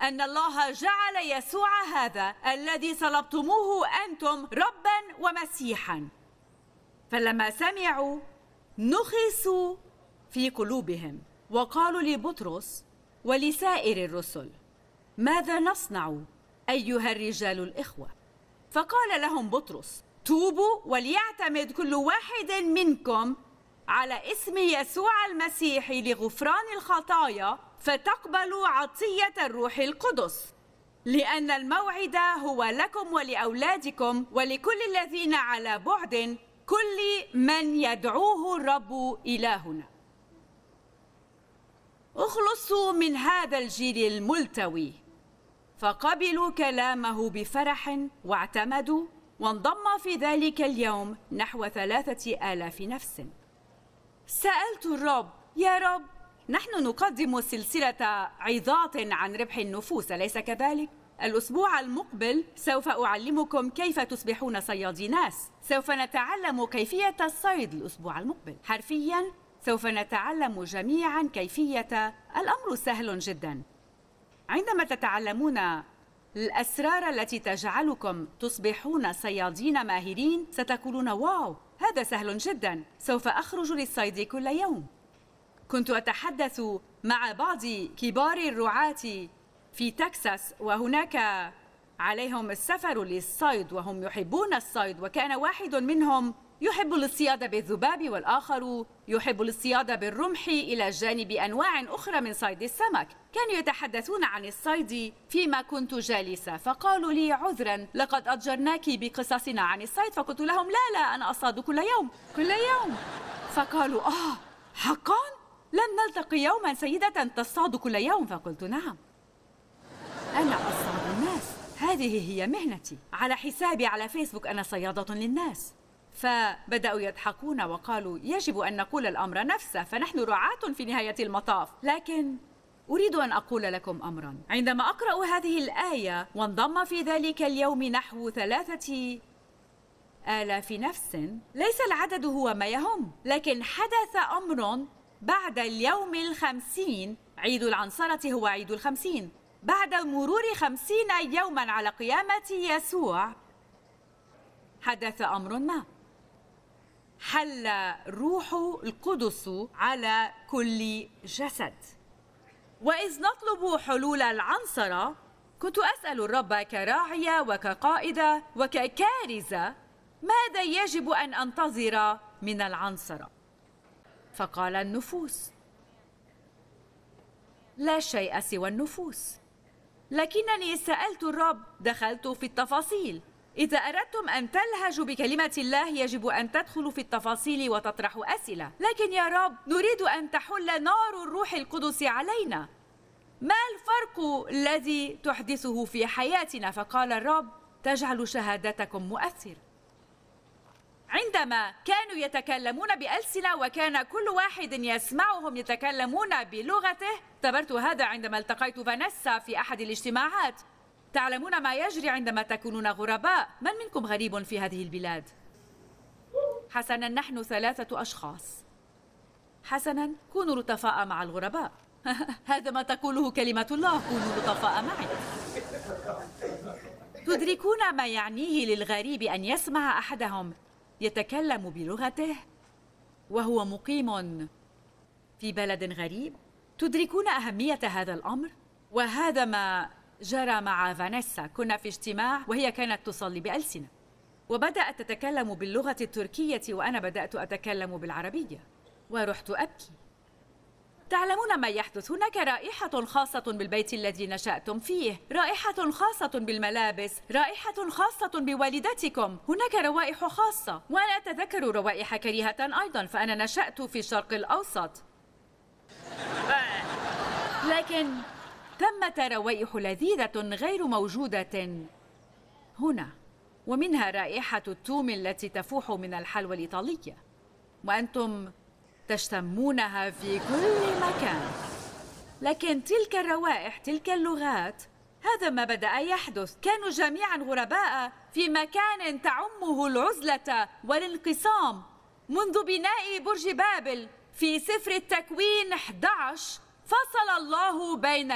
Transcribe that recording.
أن الله جعل يسوع هذا الذي صلبتموه أنتم رباً ومسيحاً. فلما سمعوا نخسوا في قلوبهم وقالوا لبطرس ولسائر الرسل: ماذا نصنع أيها الرجال الإخوة؟ فقال لهم بطرس: توبوا وليعتمد كل واحد منكم على اسم يسوع المسيح لغفران الخطايا فتقبلوا عطية الروح القدس، لأن الموعد هو لكم ولأولادكم ولكل الذين على بعد، كل من يدعوه الرب إلهنا. اخلصوا من هذا الجيل الملتوي. فقبلوا كلامه بفرح واعتمدوا، وانضم في ذلك اليوم نحو 3000 نفس. سألت الرب: يا رب، نحن نقدم سلسلة عظات عن ربح النفوس، أليس كذلك؟ الأسبوع المقبل سوف أعلمكم كيف تصبحون صيادي ناس. سوف نتعلم كيفية الصيد الأسبوع المقبل. حرفياً سوف نتعلم جميعاً كيفية. الأمر سهل جداً. عندما تتعلمون الأسرار التي تجعلكم تصبحون صيادين ماهرين ستقولون: واو، هذا سهل جداً، سوف أخرج للصيد كل يوم. كنت أتحدث مع بعض كبار الرعاة في تكساس، وهناك عليهم السفر للصيد وهم يحبون الصيد، وكان واحد منهم يحب الاصطياد بالذباب والآخر يحب الاصطياد بالرمح، إلى جانب أنواع أخرى من صيد السمك. كانوا يتحدثون عن الصيد فيما كنت جالسة، فقالوا لي: عذراً، لقد أضجرناك بقصصنا عن الصيد. فقلت لهم: لا، أنا أصطاد كل يوم. فقالوا: حقاً؟ لم نلتقي يوماً سيدة تصطاد كل يوم. فقلت: نعم، أنا أصطاد الناس، هذه هي مهنتي. على حسابي على فيسبوك أنا صيادة للناس. فبدأوا يضحكون وقالوا: يجب أن نقول الأمر نفسه، فنحن رعاة في نهاية المطاف. لكن أريد أن أقول لكم أمراً. عندما أقرأ هذه الآية: وانضم في ذلك اليوم نحو 3000 نفس، ليس العدد هو ما يهم، لكن حدث أمر بعد اليوم 50. عيد العنصرة هو عيد 50. بعد مرور 50 يوماً على قيامة يسوع حدث أمر ما. حل روح القدس على كل جسد. وإذ نطلب حلول العنصرة، كنت أسأل الرب كراعية وكقائدة وككارزة: ماذا يجب أن أنتظر من العنصرة؟ فقال: النفوس. لا شيء سوى النفوس. لكنني سألت الرب، دخلت في التفاصيل. إذا أردتم أن تلهجوا بكلمة الله يجب أن تدخلوا في التفاصيل وتطرحوا أسئلة. لكن يا رب، نريد أن تحل نار الروح القدس علينا. ما الفرق الذي تحدثه في حياتنا؟ فقال الرب: تجعل شهادتكم مؤثرة. عندما كانوا يتكلمون بألسنة وكان كل واحد يسمعهم يتكلمون بلغته، اعتبرت هذا عندما التقيت فانيسا في أحد الاجتماعات. تعلمون ما يجري عندما تكونون غرباء. من منكم غريب في هذه البلاد؟ حسناً، نحن 3 أشخاص. حسناً، كونوا لطفاء مع الغرباء. هذا ما تقوله كلمة الله: كونوا لطفاء معي. تدركون ما يعنيه للغريب أن يسمع أحدهم يتكلم بلغته وهو مقيم في بلد غريب؟ تدركون أهمية هذا الأمر؟ وهذا ما جرى مع فانيسا. كنا في اجتماع وهي كانت تصلي بألسنة، وبدأت تتكلم باللغة التركية وأنا بدأت أتكلم بالعربية، ورحت أبكي. تعلمون ما يحدث؟ هناك رائحة خاصة بالبيت الذي نشأتم فيه، رائحة خاصة بالملابس، رائحة خاصة بوالدتكم. هناك روائح خاصة، وأنا أتذكر روائح كريهة أيضا، فأنا نشأت في الشرق الأوسط. لكن ثمة روائح لذيذة غير موجودة هنا، ومنها رائحة الثوم التي تفوح من الحلوى الإيطالية، وأنتم تشتمونها في كل مكان. لكن تلك الروائح، تلك اللغات، هذا ما بدأ يحدث. كانوا جميعا غرباء في مكان تعمه العزلة والانقسام. منذ بناء برج بابل في سفر التكوين 11 فصل الله بين